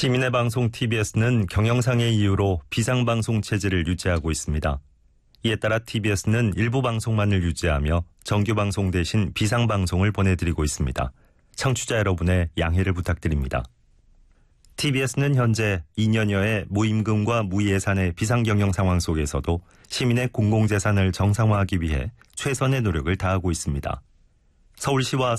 시민의 방송 TBS는 경영상의 이유로 비상방송 체제를 유지하고 있습니다. 이에 따라 TBS는 일부 방송만을 유지하며 정규방송 대신 비상방송을 보내드리고 있습니다. 청취자 여러분의 양해를 부탁드립니다. TBS는 현재 2년여의 무임금과 무예산의 비상경영 상황 속에서도 시민의 공공재산을 정상화하기 위해 최선의 노력을 다하고 있습니다. 서울시와